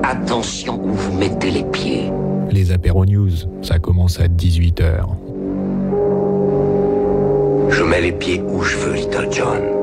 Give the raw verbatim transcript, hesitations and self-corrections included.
Attention où vous mettez les pieds. Les apéros news, ça commence à dix-huit heures. Je mets les pieds où je veux, Little John.